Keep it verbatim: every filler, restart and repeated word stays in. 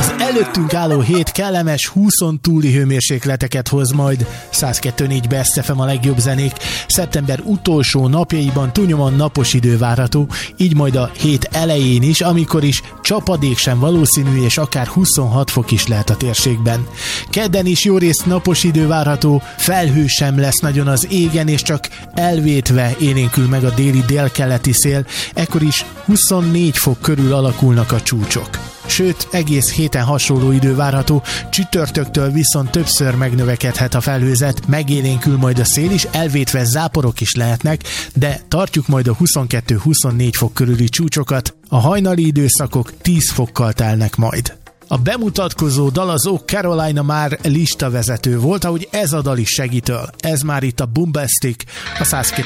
Az előttünk álló hét kellemes húszon túli hőmérsékleteket hoz majd. száz kettő négy Best ef em a legjobb zenék. Szeptember utolsó napjaiban túlnyomóan napos idő várható, így majd a hét elején is, amikor is csapadék sem valószínű, és akár huszonhat fok is lehet a térségben. Kedden is jó részt napos idő várható, felhő sem lesz nagyon az égen, és csak elvétve élénkül meg a déli délkeleti szél, ekkor is huszonnégy fok körül alakulnak a csúcsok. Sőt, egész héten hasonló idő várható, csütörtöktől viszont többször megnövekedhet a felhőzet, megélénkül majd a szél is, elvétve záporok is lehetnek, de tartjuk majd a huszonkettő-huszonnégy fok körüli csúcsokat, a hajnali időszakok tíz fokkal telnek majd. A bemutatkozó dal, az Oh Carolina már listavezető volt, ahogy ez a dal is segítöl. Ez már itt a Boombastic, a száz kettő